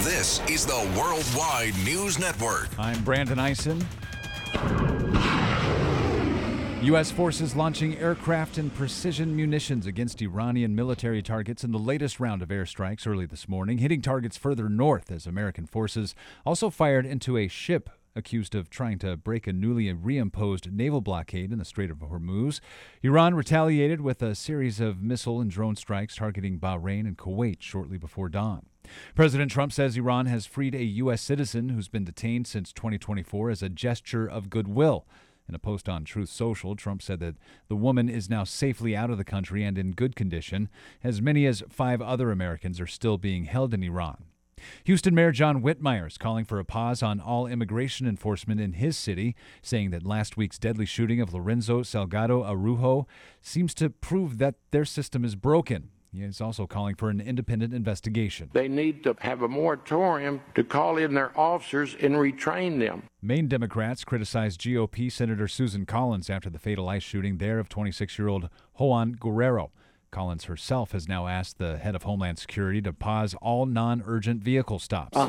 This is the Worldwide News Network. I'm Brandon Eisen. U.S. forces launching aircraft and precision munitions against Iranian military targets in the latest round of airstrikes early this morning, hitting targets further north as American forces also fired into a ship accused of trying to break a newly reimposed naval blockade in the Strait of Hormuz. Iran retaliated with a series of missile and drone strikes targeting Bahrain and Kuwait shortly before dawn. President Trump says Iran has freed a U.S. citizen who's been detained since 2024 as a gesture of goodwill. In a post on Truth Social, Trump said that the woman is now safely out of the country and in good condition. As many as 5 other Americans are still being held in Iran. Houston Mayor John Whitmire is calling for a pause on all immigration enforcement in his city, saying that last week's deadly shooting of Lorenzo Salgado Araujo seems to prove that their system is broken. He is also calling for an independent investigation. They need to have a moratorium to call in their officers and retrain them. Maine Democrats criticized GOP Senator Susan Collins after the fatal ICE shooting there of 26-year-old Juan Guerrero. Collins herself has now asked the head of Homeland Security to pause all non-urgent vehicle stops.